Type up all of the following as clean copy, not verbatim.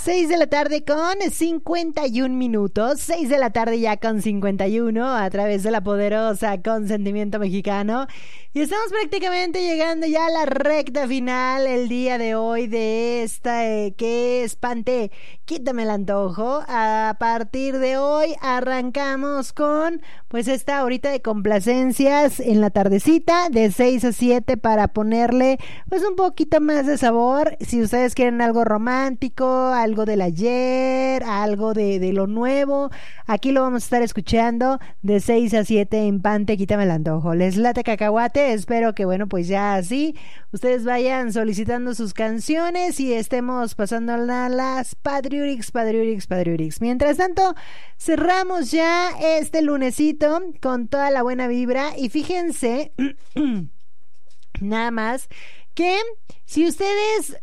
6 de la tarde con 51 minutos. 6 de la tarde ya con 51 a través de la poderosa Consentimiento Mexicano. Y estamos prácticamente llegando ya a la recta final el día de hoy de esta que espante, quítame el antojo. A partir de hoy arrancamos con pues esta horita de complacencias en la tardecita de 6 a 7 para ponerle pues un poquito más de sabor. Si ustedes quieren algo romántico, algo del ayer, algo de lo nuevo, aquí lo vamos a estar escuchando de 6 a 7 en Pante, quítame el antojo. Les late cacahuate, espero que bueno pues ya así ustedes vayan solicitando sus canciones y estemos pasando las Padriurix. Mientras tanto, cerramos ya este lunesito con toda la buena vibra y fíjense nada más que si ustedes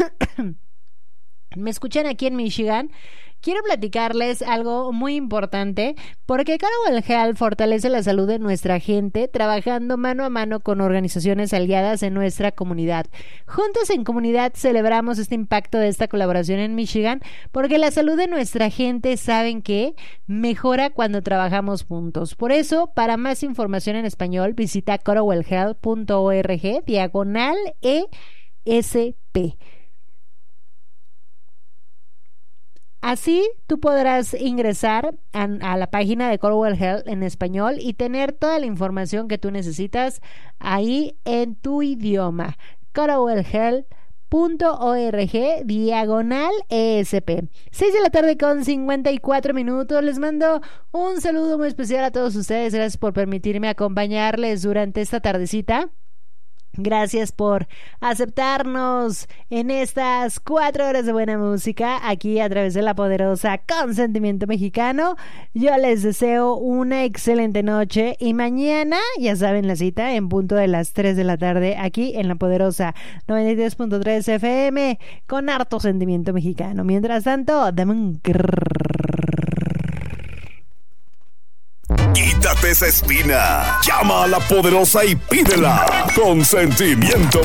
me escuchan aquí en Michigan, quiero platicarles algo muy importante porque Carowell Health fortalece la salud de nuestra gente trabajando mano a mano con organizaciones aliadas en nuestra comunidad. Juntos en comunidad celebramos este impacto de esta colaboración en Michigan porque la salud de nuestra gente, ¿saben qué? Mejora cuando trabajamos juntos. Por eso, para más información en español, visita corowellhealth.org/ESP. Así tú podrás ingresar a la página de Corowell Health en español y tener toda la información que tú necesitas ahí en tu idioma. corowellhealth.org/ESP. 6 de la tarde con 54 minutos. Les mando un saludo muy especial a todos ustedes. Gracias por permitirme acompañarles durante esta tardecita. Gracias por aceptarnos en estas 4 horas de buena música aquí a través de la poderosa Consentimiento Mexicano. Yo les deseo una excelente noche y mañana, ya saben, la cita en punto de las 3 de la tarde aquí en la poderosa 93.3 FM con harto sentimiento mexicano. Mientras tanto, dame un Quítate esa espina. Llama a la poderosa y pídela. Consentimiento